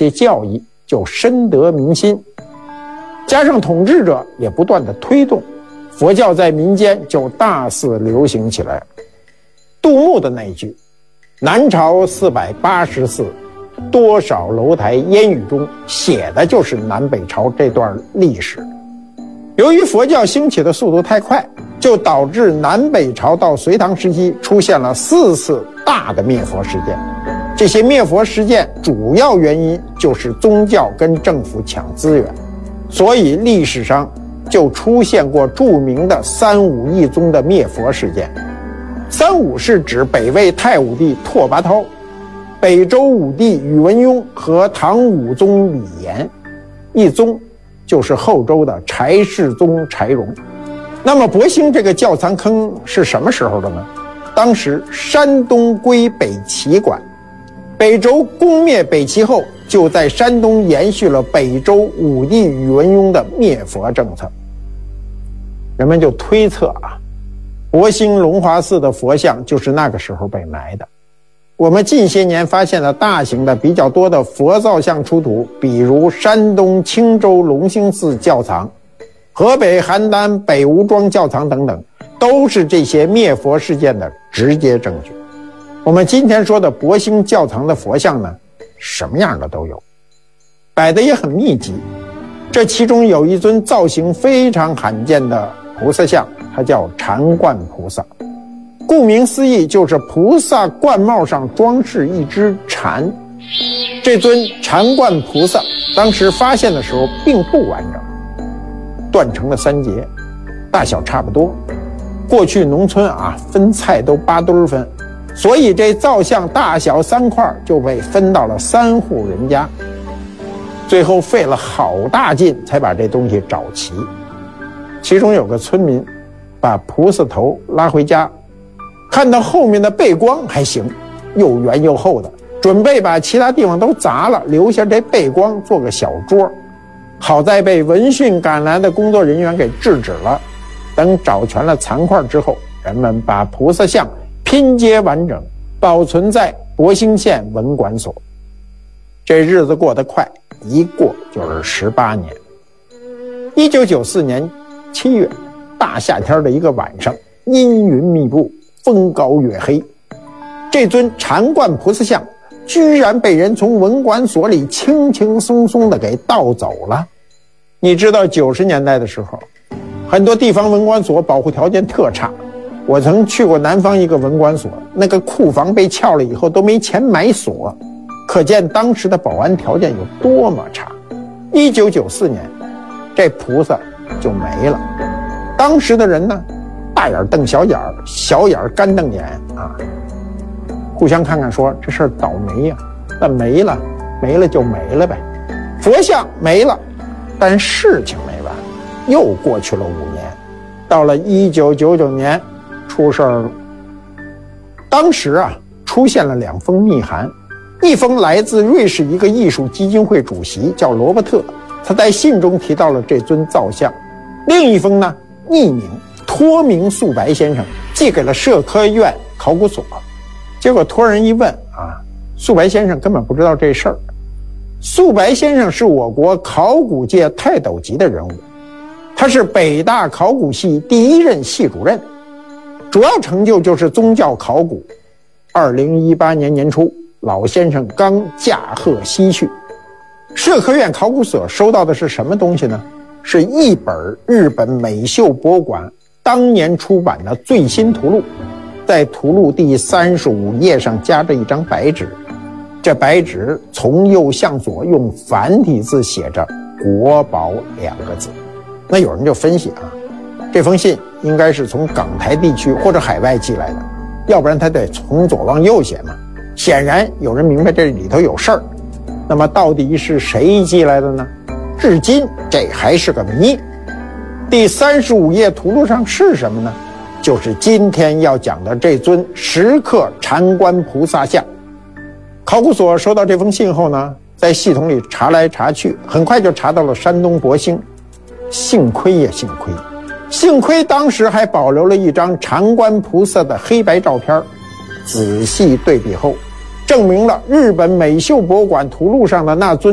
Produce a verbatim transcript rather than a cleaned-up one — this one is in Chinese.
些教义就深得民心，加上统治者也不断的推动，佛教在民间就大肆流行起来。杜牧的那一句南朝四百八十寺，多少楼台烟雨中，写的就是南北朝这段历史。由于佛教兴起的速度太快，就导致南北朝到隋唐时期出现了四次大的灭佛事件。这些灭佛事件主要原因就是宗教跟政府抢资源，所以历史上就出现过著名的三武一宗的灭佛事件。三武是指北魏太武帝拓跋焘、北周武帝宇文邕和唐武宗李炎，一宗就是后周的柴世宗柴荣。那么博兴这个窖藏坑是什么时候的呢？当时山东归北齐管，北周攻灭北齐后，就在山东延续了北周武帝宇文邕的灭佛政策。人们就推测啊，博兴龙华寺的佛像就是那个时候被埋的。我们近些年发现的大型的比较多的佛造像出土，比如山东青州龙兴寺窖藏、河北邯郸北吴庄窖藏等等，都是这些灭佛事件的直接证据。我们今天说的博兴窖藏的佛像呢，什么样的都有，摆的也很密集。这其中有一尊造型非常罕见的菩萨像，它叫禅冠菩萨。顾名思义，就是菩萨冠帽上装饰一只禅。这尊禅冠菩萨当时发现的时候并不完整，断成了三截，大小差不多。过去农村啊，分菜都八堆分，所以这造像大小三块就被分到了三户人家。最后费了好大劲才把这东西找齐。其中有个村民把菩萨头拉回家，看到后面的背光还行，又圆又厚的，准备把其他地方都砸了，留下这背光做个小桌。好在被闻讯赶来的工作人员给制止了。等找全了残块之后，人们把菩萨像拼接完整，保存在博兴县文管所。这日子过得快，一过就是十八年。一九九四年七月，大夏天的一个晚上，阴云密布，风高月黑，这尊禅冠菩萨像居然被人从文管所里轻轻松松的给盗走了。你知道九十年代的时候，很多地方文管所保护条件特差。我曾去过南方一个文管所，那个库房被撬了以后都没钱买锁，可见当时的保安条件有多么差。一九九四年，这菩萨就没了。当时的人呢，大眼瞪小眼，小眼干瞪眼啊，互相看看说这事儿倒霉呀、啊，那没了，没了就没了呗。佛像没了，但事情没完，又过去了五年，到了一九九九年，出事儿了。当时啊，出现了两封密函，一封来自瑞士一个艺术基金会主席叫罗伯特，他在信中提到了这尊造像；另一封呢，匿名托名素白先生寄给了社科院考古所。结果托人一问啊，素白先生根本不知道这事儿。素白先生是我国考古界泰斗级的人物，他是北大考古系第一任系主任，主要成就就是宗教考古。二零一八年年初，老先生刚驾鹤西去。社科院考古所收到的是什么东西呢？是一本日本美秀博物馆当年出版的最新图录，在图录第三十五页上夹着一张白纸，这白纸从右向左用繁体字写着国宝两个字。那有人就分析啊，这封信应该是从港台地区或者海外寄来的，要不然他得从左往右写嘛。显然有人明白这里头有事儿，那么到底是谁寄来的呢？至今这还是个谜。第三十五页图录上是什么呢？就是今天要讲的这尊石刻禅冠菩萨像。考古所收到这封信后呢，在系统里查来查去，很快就查到了山东博兴。幸亏也幸亏，幸亏当时还保留了一张禅冠菩萨的黑白照片，仔细对比后，证明了日本美秀博物馆图录上的那尊